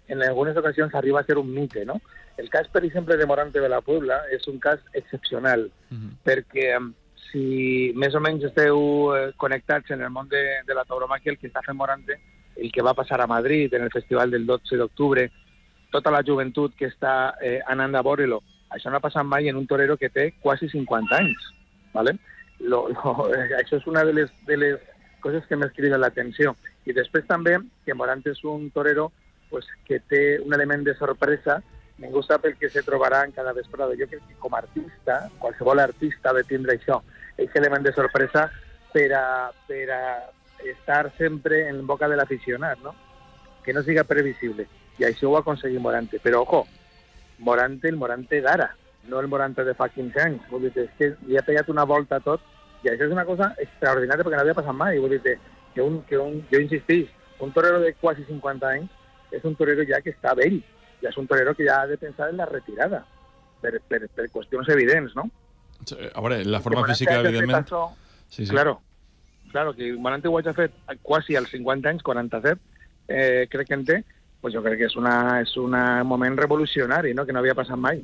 en algunes ocasions arriba a ser un mite, no? El cas, per exemple, de Morante de la Puebla és un cas excepcional, perquè si més o menys esteu connectats en el món de la tauromàquia, el que està fent Morante, el que va passar a Madrid en el festival del 12 d'octubre, tota la joventut que està anant a veure-lo, això no ha passat mai en un torero que té quasi 50 anys, ¿vale? Això és una de les coses que més crida l'atenció. I després també que Morante és un torero pues, que té un element de sorpresa. Ningú sap el que se trobarà en cada vesprada. Jo crec que com a artista, qualsevol artista ha de tindre això, aquest element de sorpresa per a estar sempre en boca de l'aficionat, no? Que no siga previsible. I això ho ha aconseguit Morante. Però, ojo, el Morante d'ara, no el Morante de fa 15 anys. Vull dir, és que li ha pegat una volta a tot, i això és una cosa extraordinària perquè no havia passat mai. Vull dir, jo insistís, un torero de quasi 50 anys és un torero ja que està vell, ja és un torero que ja ha de pensar en la retirada, per qüestions evidents, no? A veure, la forma física, evidentment... Sí. Claro, que Morante ho hagi fet quasi als 50 anys, 47, crec que en té, pues jo crec que és un moment revolucionari, no? Que no havia passat mai.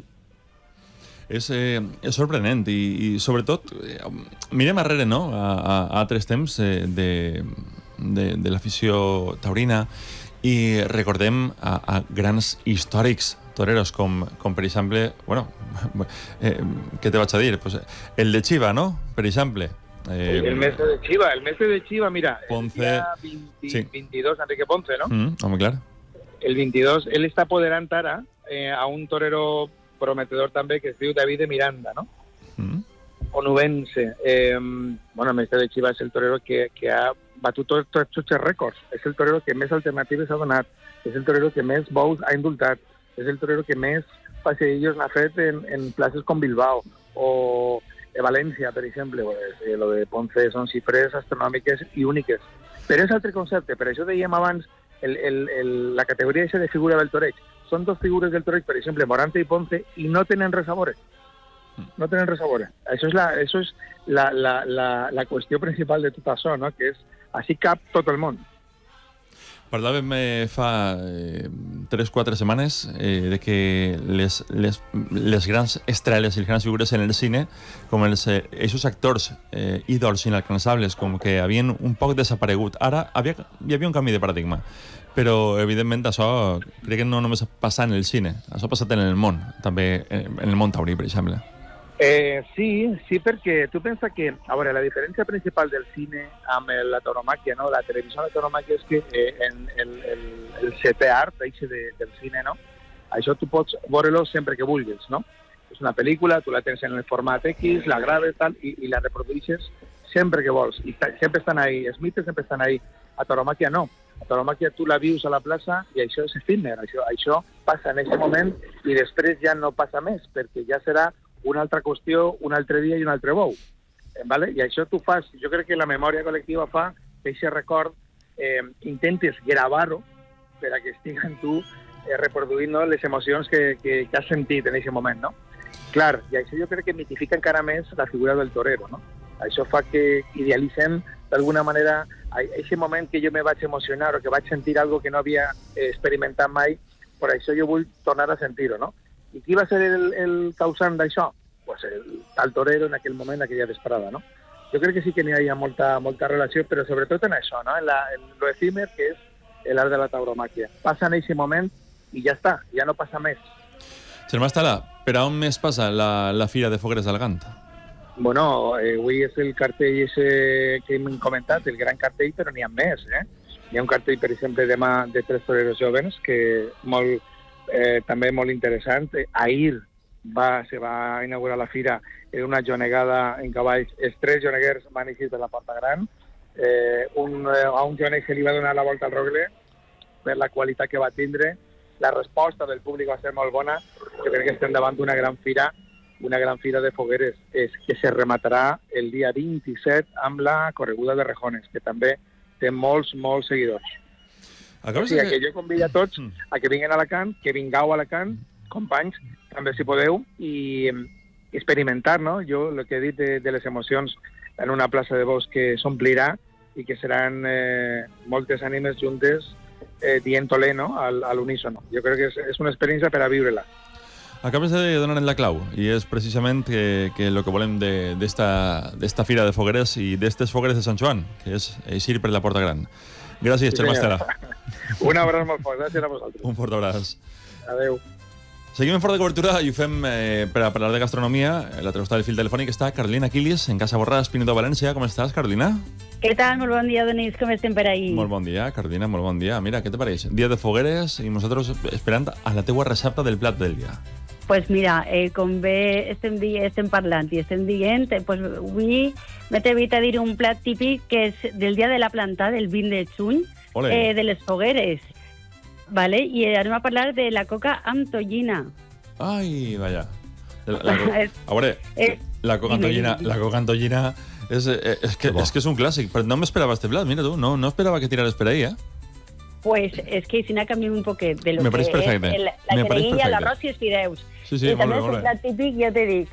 És sorprenent i sobretot, mirem arrere, no?, a altres temps de l'afició taurina, i recordem a grans històrics toreros, com per exemple, bueno, què te vaig a dir? Pues, el de Chiva, no?, per exemple. El mestre de Chiva, mira, Ponce, el dia 22, Enrique Ponce, no? Home, clar. El 22, él està apoderant ara a un torero prometedor també que es diu David de Miranda, no? Onubense. Bueno, el mestre de Chiva és el torero que ha batut tots els rècords. És el torero que més alternatives ha donat. És el torero que més bous ha indultat. És el torero que més passeillos n'ha fet en places com Bilbao o València, per exemple. Lo de Ponce són xifres astronòmiques i úniques. Però és altre concepte. Per això dèiem abans la categoria de figura del toreig. Són dos figures del toreig, per exemple, Morante i Ponce, i no tenen res a veure. No tenen res a veure. Això és la qüestió principal de tot això, no? Que és així cap tot el món. Parlàvem fa 3-4 setmanes de que les grans estrelles i les grans figures en el cine, com aquests actors ídols inalcançables, com que havien un poc desaparegut. Ara hi havia un canvi de paradigma, però evidentment això crec que no només passa en el cine, això ha passat en el món, també en el món taurí, per exemple. Sí, perquè tu pensa que, a veure, la diferència principal del cine amb la tauromàquia, no? La televisió de la tauromàquia és que en el setè art del cine, no? Això tu pots veure-lo sempre que vulguis, no? És una pel·lícula, tu la tens en el format X, la graves tal, i la reprodueixes sempre que vols, i sempre estan ahí. Els mites sempre estan ahí. A tauromàquia no. A tauromàquia tu la vius a la plaça i això és efímer, això passa en aquest moment i després ja no passa més, perquè ja serà una altra qüestió, un altre dia i un altre bou. ¿Vale? I això tu fas, jo crec que la memòria col·lectiva fa que aquest record intentes gravar-ho per a que estiguen tu reproduint, no, les emocions que has sentit en aquest moment, no? Clar, i això jo crec que mitifica encara més la figura del torero, no? Això fa que idealitzem d'alguna manera aquest moment que jo me vaig emocionar o que vaig sentir algo que no havia experimentat mai, per això jo vull tornar a sentir-ho, no? I qui va ser el causant d'això? Pues el torero en aquell moment, aquella vesprada, no? Jo crec que sí que n'hi ha molta relació, però sobretot en això, no? En lo efímer que és l'art de la tauromàquia. Passa en aquest moment i ja està, ja no passa més. Germà Estala, per on més passa la Fira de Fogueres d'Algant? Bueno, avui és el cartell que hem comentat, el gran cartell, però n'hi ha més, Hi ha un cartell, per exemple, demà de 3 toreros jóvens, que també molt interessant. Ahir se va inaugurar la fira en una jonegada en cavalls. Els 3 joneguers van eixir per la Porta Gran. A un joneg se li va donar la volta al rogle per la qualitat que va tindre. La resposta del públic va ser molt bona. Jo crec que estem davant d'una gran fira de fogueres que se rematarà el dia 27 amb la correguda de Rejones, que també té molts seguidors. Que jo convido a tots a que vinguin a Alacant, que vingueu a Alacant, companys, també si podeu, i experimentar, no? Jo el que he dit de les emocions en una plaça de bous que s'omplirà i que seran moltes ànimes juntes dient olé, no?, a l'unísono. Jo crec que és una experiència per a viure-la. Acabes de donar en la clau, i és precisament que el que volem d'esta fira de fogueres i d'estes fogueres de Sant Joan, que és eixir per la Porta Gran. Gràcies, Sí, Xelma senyor. Estela. Un abraç molt fort, gràcies a vosaltres. Un fort abraç. Adéu. Seguim en fort de cobertura i ho fem per a parlar de gastronomia. A l'altre costat del fil telefònic està Carolina Quilis, en Casa Borràs, Pinedo, València. Com estàs, Carolina? Què tal? Molt bon dia, Denis. Com estem per ahí? Molt bon dia, Carolina, molt bon dia. Mira, què te pareix? Dia de fogueres i nosaltres esperant a la teua recepta del plat del dia. Pues mira, com bé estem parlant i estem dient, pues avui m'he atrevit a dir un plat típic que és del dia de la planta, del 20 de juny, de les fogueres. Vale? I anem a parlar de la coca amb tonyina. Ai, vaja. A veure, la coca amb tonyina és que és un clàssic, però no m'esperava este plat, mira tu, no esperava que tirares per ahí, Pues es que si no canviem un poquet de lo me que pareix perfecte. és la querella, l'arròs i els fideus. Sí, I també molt és un bé. plat típic, ja te dic,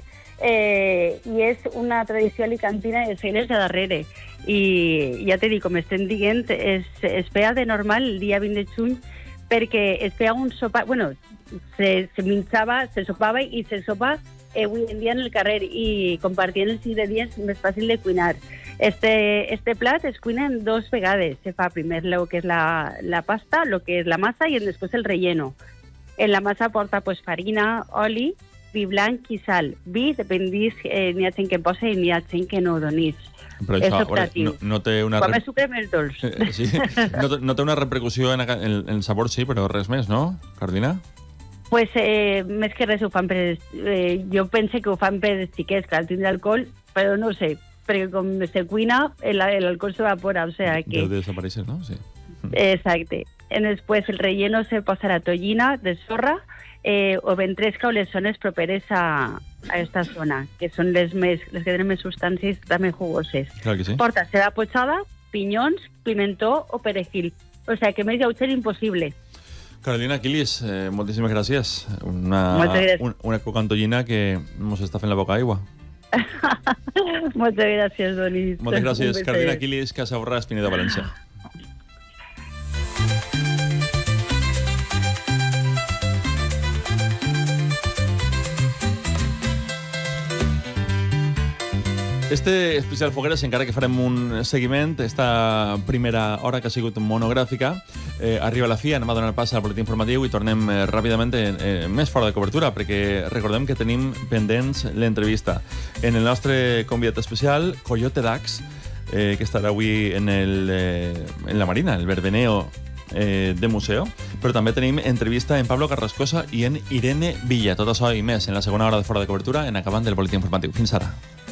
i és una tradició alicantina de segles de darrere. I ja te dic, com estem dient, es feia de normal el dia 20 de juny perquè es feia un sopar... Bueno, se menjava, se sopava i se sopa avui en dia en el carrer i compartint els ingredients més fàcil de cuinar. Este plat es cuina en 2 vegades. Se fa primer lo que és la pasta, lo que és la massa i després el relleno. En la massa porta pues, farina, oli, vi blanc i sal. Vi, dependís, n'hi ha gent que posa i n'hi ha gent que no donís. Però és això, optatiu. no té una... Com més sucre, més dolç. Sí, no té una repercussió en el sabor, sí, però res més, no, Carolina? Pues més que res ho fan per... jo pense que ho fan per els xiquets, que tindre alcohol, però no sé, perquè com se cuina, l'alcohol s'evapora, o sea que... Deu desaparèixer, no? Sí. Exacte. Després el relleno se posarà tonyina de sorra o ventresca o les zones properes a esta zona, que són les que tenen més substàncies també jugoses. Clar que sí. Porta ceba pochada, pinyons, pimentó o perejil. O sea que més lleuger impossible. Carolina Quilis, moltíssimes gràcies. Moltes gràcies. Una coca amb tonyina que ens està fent la boca aigua. Moltes gràcies, Donis. Moltes gràcies, Carolina Quilis, Casa Borràs, Pinedo, València. Este especial Fogueres, encara que farem un seguiment, esta primera hora que ha sigut monogràfica, arriba a la fi, anem a donar pas al boletí informatiu i tornem ràpidament més fora de cobertura, perquè recordem que tenim pendents l'entrevista. En el nostre convidat especial, Coyote Dax, que estarà avui en la Marina, el Verbeneo de museu, però també tenim entrevista en Pablo Carrascosa i en Irene Villa. Tot això i més en la segona hora de fora de cobertura en acabant del boletí informatiu. Fins ara.